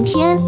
天。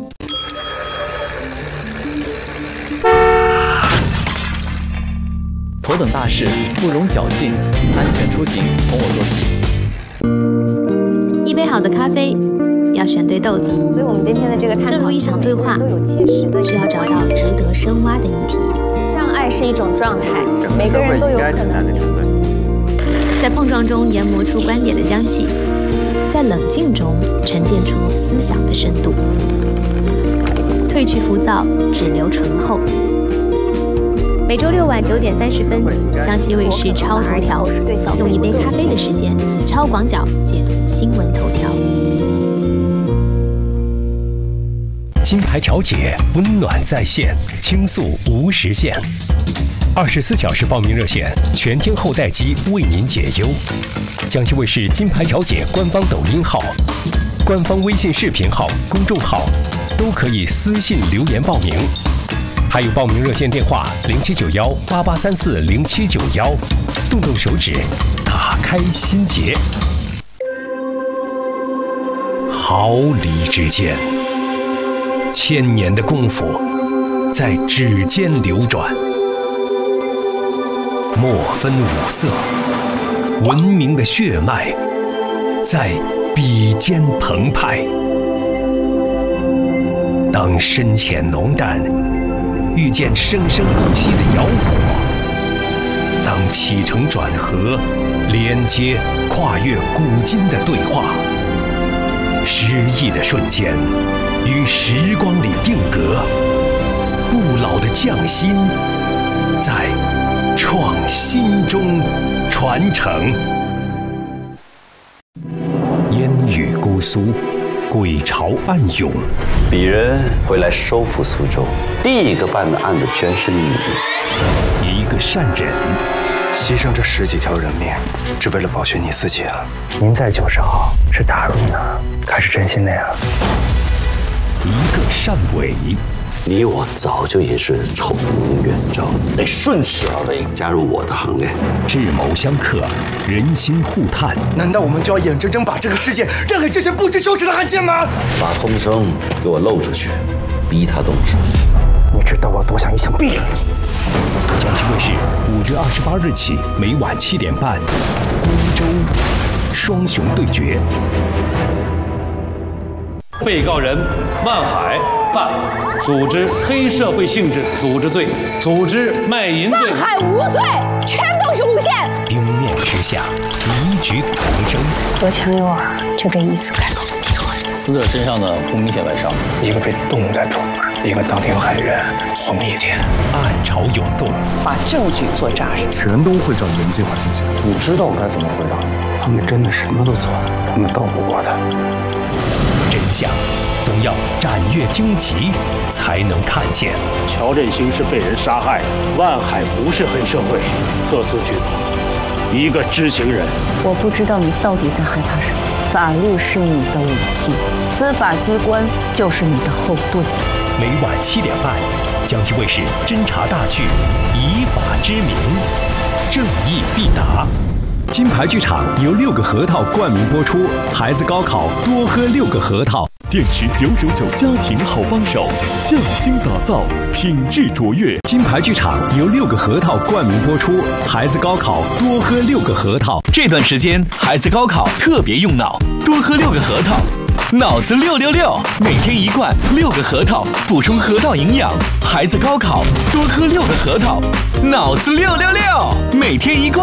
头等大事，不容侥幸，安全出行从我做起。 一杯好的咖啡，要选对豆子。 所以我们今天的这个探讨， 正如一场对话，需要找到值得深挖的议题。 障碍是一种状态，每个人都有可能在碰撞中研磨出观点的香气，在冷静中沉淀出思想的深度。褪去浮躁，只留醇厚。每周六晚9点30分，江西卫视超头条，用一杯咖啡的时间，超广角解读新闻头条。 金牌调解，温暖在线，倾诉无时限。24小时报名热线，全天候待机，为您解忧。江西卫视金牌调解官方抖音号、官方微信视频号、公众号都可以私信留言报名。还有报名热线电话079188340791，动动手指，打开心结。毫厘之间，千年的功夫在指尖流转，莫分五色，文明的血脉在笔尖澎湃。当深浅浓淡遇见生生不息的窑火，当起承转合连接跨越古今的对话，诗意的瞬间于时光里定格，不老的匠心在创新中传承。烟雨姑苏，鬼潮暗涌。 鄙人会来收复苏州，第一个办的案子居然是你。 一个善人， 牺牲这10几条人命，只为了保全你自己啊！ 您在就是好，是打扰呢，还是真心的呀？ 一个善伪， 你我早就已是臭名远昭，得顺势而为，加入我的行列。 智谋相克，人心互探。 难道我们就要眼睁睁把这个世界让给这些不知羞耻的汉奸吗？ 把风声给我露出去，逼他动手。 你知道我多想一枪毙了你！ 江西卫视5月28日起，每晚7点半，光州双雄对决。 被告人万海犯组织黑社会性质组织罪、组织卖淫罪。 万海无罪，全都是诬陷。 冰面之下，一局重生。 左强右耳，就这一次开口的机会。 死者身上的不明显外伤， 一个被冻在中门，一个当庭喊冤，活命1天。 暗潮涌动， 把证据做扎实， 全都会照原计划进行。 你知道我该怎么回答？ 他们真的什么都做了，他们斗不过他。 真相总要斩阅荆棘才能看见。 乔振兴是被人杀害，万海不是黑社会。特此举报，一个知情人。 我不知道你到底在害怕什么。法律是你的武器，司法机关就是你的后盾。 每晚7点半，江西卫视侦查大剧《以法之名》，正义必达。金牌剧场由6个核桃冠名播出，孩子高考多喝6个核桃。 电池999家庭好帮手，匠心打造，品质卓越。 金牌剧场由6个核桃冠名播出，孩子高考多喝6个核桃。 这段时间孩子高考特别用脑，多喝6个核桃，脑子666，每天1罐6个核桃，补充核桃营养。孩子高考多喝6个核桃，脑子666，每天1罐。